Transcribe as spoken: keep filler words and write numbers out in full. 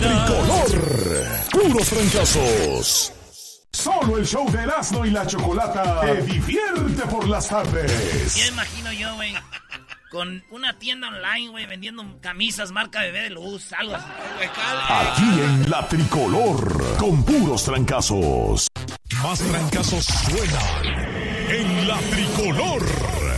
Tricolor. Puros trancazos. Solo el show de Erasmo y la Chocolata te divierte por las tardes. Ya imagino yo, güey, con una tienda online, güey, vendiendo camisas marca Bebé de Luz, algo así. Aquí en la Tricolor, con puros trancazos. Más trancazos suenan en la Tricolor.